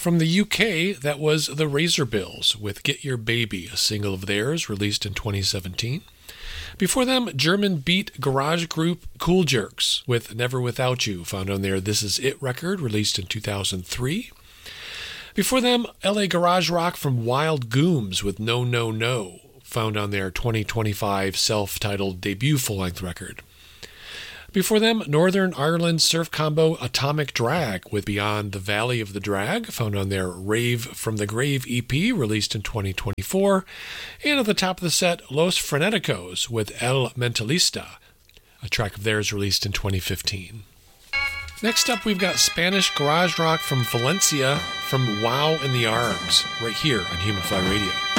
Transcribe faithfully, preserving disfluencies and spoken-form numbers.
From the U K, that was the Razorbills with Get Your Baby, a single of theirs released in twenty seventeen. Before them, German beat garage group Cool Jerks with Never Without You, found on their This Is It record, released in two thousand three. Before them, L A garage rock from Wild Gooms with No No No, found on their twenty twenty-five self-titled debut full-length record. Before them, Northern Ireland surf combo Atomic Drag with Beyond the Valley of the Drag, found on their Rave from the Grave E P, released in twenty twenty-four. And at the top of the set, Los Freneticos with El Mentalista, a track of theirs released in twenty fifteen. Next up, we've got Spanish garage rock from Valencia from Wow in the Arms, right here on Human Fly Radio.